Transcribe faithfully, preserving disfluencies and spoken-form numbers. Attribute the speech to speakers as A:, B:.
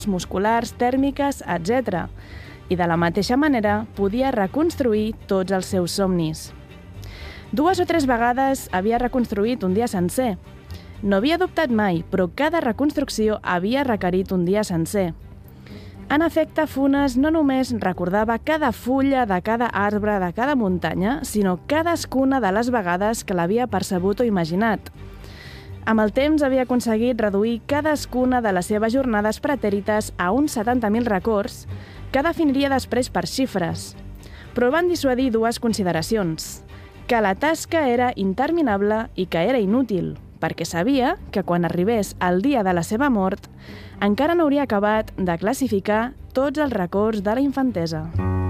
A: musculars, tèrmiques, etcètera. I de la mateixa manera podia reconstruir tots els seus somnis. Dues o tres vegades havia reconstruït un dia sencer. No havia dubtat mai, però cada reconstrucció havia requerit un dia sencer. En efecte, Funes no només recordava cada fulla de cada arbre de cada muntanya, sinó cadascuna de les vegades que l'havia percebut o imaginat. Amb el temps havia aconseguit reduir cadascuna de les seves jornades pretèrites a uns setanta mil records, que definiria després per xifres. Però el van dissuadir dues consideracions: que la tasca era interminable i que era inútil, perquè sabia que quan arribés el dia de la seva mort encara no hauria acabat de classificar tots els records de la infantesa.